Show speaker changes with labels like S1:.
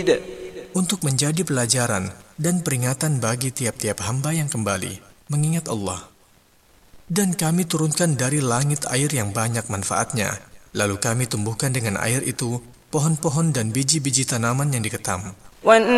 S1: untuk menjadi pelajaran dan peringatan bagi tiap-tiap hamba yang kembali mengingat Allah. Dan kami turunkan dari langit air yang banyak manfaatnya, lalu kami tumbuhkan dengan air itu pohon-pohon dan biji-biji tanaman yang diketam.